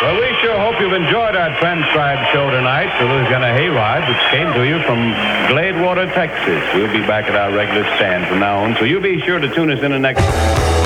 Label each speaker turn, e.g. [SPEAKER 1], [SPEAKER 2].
[SPEAKER 1] Well, we sure hope you've enjoyed our transcribed show tonight, the Louisiana Hayride, which came to you from Gladewater, Texas. We'll be back at our regular stand from now on, so you be sure to tune us in the next...